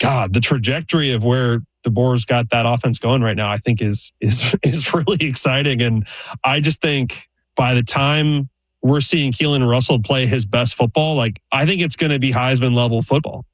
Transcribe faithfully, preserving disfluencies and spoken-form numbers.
God, the trajectory of where DeBoer's got that offense going right now, I think is is is really exciting. And I just think by the time we're seeing Keelan Russell play his best football, like I think it's going to be Heisman level football.